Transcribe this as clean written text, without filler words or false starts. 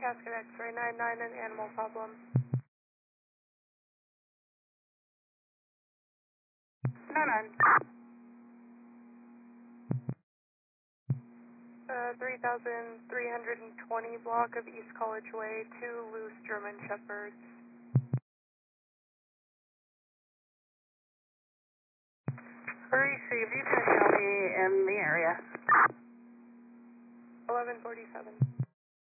Casket X-ray 99, an animal problem. 99. 3,320 block of East College Way, 2 loose German Shepherds. Received. You can show me in the area. 1147.